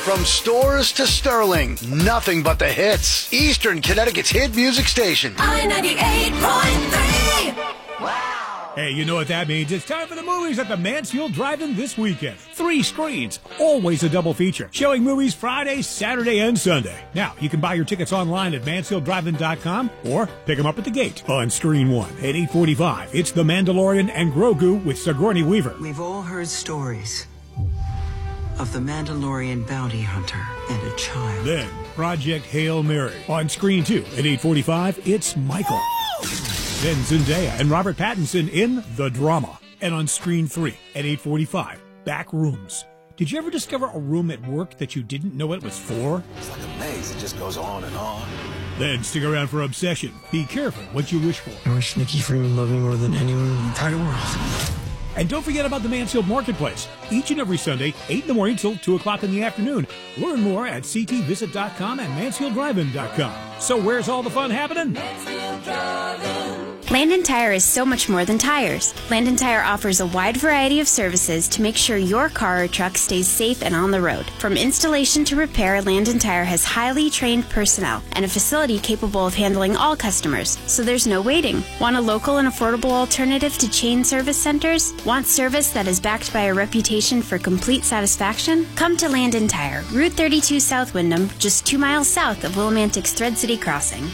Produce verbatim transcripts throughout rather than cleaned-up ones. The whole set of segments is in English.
From stores to Sterling, nothing but the hits. Eastern Connecticut's hit music station. I ninety-eight point three. Wow. Hey, you know what that means. It's time for the movies at the Mansfield Drive-In this weekend. Three screens, always a double feature, showing movies Friday, Saturday, and Sunday. Now, you can buy your tickets online at mansfield drive in dot com or pick them up at the gate. On screen one at eight forty-five, it's The Mandalorian and Grogu with Sigourney Weaver. We've all heard stories of the Mandalorian bounty hunter and a child. Then, Project Hail Mary. On screen two at eight forty-five, it's Michael. Then Zendaya and Robert Pattinson in The Drama. And on screen three at eight forty-five, Back Rooms. Did you ever discover a room at work that you didn't know it was for? It's like a maze. It just goes on and on. Then stick around for Obsession. Be careful what you wish for. I wish Nikki Freeman loved me more than anyone in the entire world. And don't forget about the Mansfield Marketplace. Each and every Sunday, eight in the morning till two o'clock in the afternoon. Learn more at c t visit dot com and mansfield drive in dot com. So where's all the fun happening? Mansfield Drive-In. Landon Tire is so much more than tires. Landon Tire offers a wide variety of services to make sure your car or truck stays safe and on the road. From installation to repair, Landon Tire has highly trained personnel and a facility capable of handling all customers, so there's no waiting. Want a local and affordable alternative to chain service centers? Want service that is backed by a reputation for complete satisfaction? Come to Landon Tire, Route thirty-two South Windham, just two miles south of Willimantic's Thread City Crossing.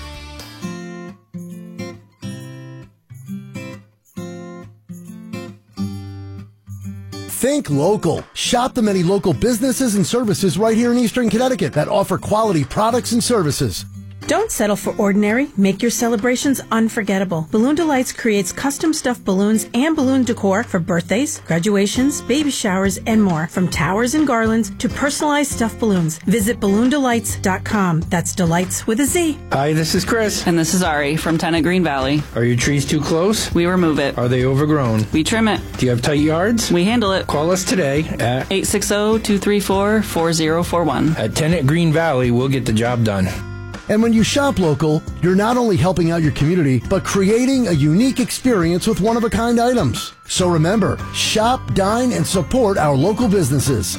Think local. Shop the many local businesses and services right here in Eastern Connecticut that offer quality products and services. Don't settle for ordinary. Make your celebrations unforgettable. Balloon Delights creates custom stuffed balloons and balloon decor for birthdays, graduations, baby showers, and more. From towers and garlands to personalized stuffed balloons. Visit balloon delights dot com. That's delights with a Z. Hi, this is Chris. And this is Ari from Tenant Green Valley. Are your trees too close? We remove it. Are they overgrown? We trim it. Do you have tight yards? We handle it. Call us today at eight six zero, two three four, four zero four one. At Tenant Green Valley, we'll get the job done. And when you shop local, you're not only helping out your community, but creating a unique experience with one-of-a-kind items. So remember, shop, dine, and support our local businesses.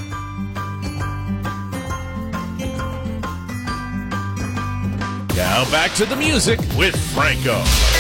Now back to the music with Franco.